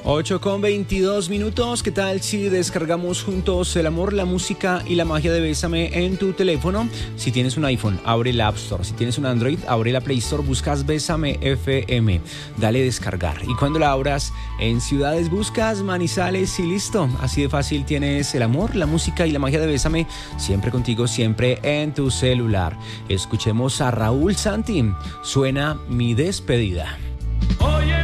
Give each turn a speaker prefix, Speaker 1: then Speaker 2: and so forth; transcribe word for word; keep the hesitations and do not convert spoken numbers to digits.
Speaker 1: ocho con veintidós minutos. ¿Qué tal si descargamos juntos el amor, la música y la magia de Bésame en tu teléfono? Si tienes un iPhone, abre el App Store. Si tienes un Android, abre la Play Store, buscas Bésame F M. Dale descargar. Y cuando la abras, en ciudades buscas Manizales y listo. Así de fácil tienes el amor, la música y la magia de Bésame siempre contigo, siempre en tu celular. Escuchemos a Raúl Santi. Suena Mi Despedida.
Speaker 2: Oye,